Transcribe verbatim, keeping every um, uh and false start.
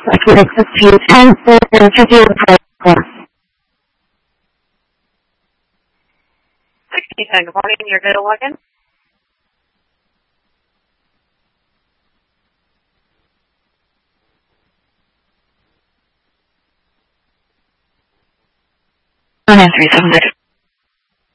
like you access to your answer and to do a Good morning, you're good to log in? Nine three seven